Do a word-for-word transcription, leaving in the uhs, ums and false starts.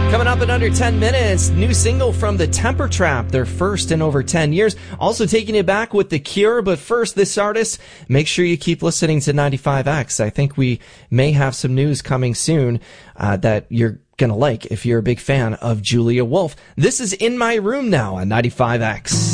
Coming up in under ten minutes, new single from The Temper Trap, their first in over ten years. Also taking it back with The Cure, but first, this artist, make sure you keep listening to ninety-five X. I think we may have some news coming soon uh, that you're gonna like if you're a big fan of Julia Wolf. This is In My Room now on ninety-five X.